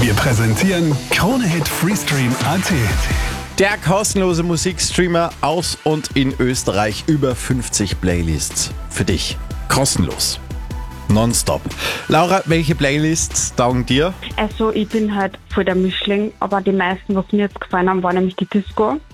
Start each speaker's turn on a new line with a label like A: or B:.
A: Wir präsentieren Krone-Hit Freestream.at.
B: Der kostenlose Musikstreamer aus und in Österreich. Über 50 Playlists für dich. Kostenlos. Nonstop. Laura, welche Playlists taugen dir?
C: Also ich bin halt voll der Mischling, aber die meisten, was mir jetzt gefallen haben, war nämlich die Disco.